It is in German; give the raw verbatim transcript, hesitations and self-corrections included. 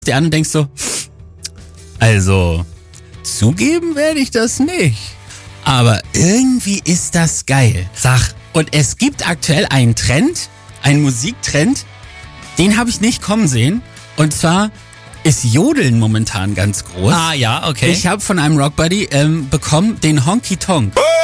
dir an und denkst so, also zugeben werde ich das nicht. Aber irgendwie ist das geil. Sag. Und es gibt aktuell einen Trend, einen Musiktrend, den habe ich nicht kommen sehen. Und zwar ist Jodeln momentan ganz groß. Ah ja, okay. Ich habe von einem Rockbuddy ähm, bekommen den Honky Tonk.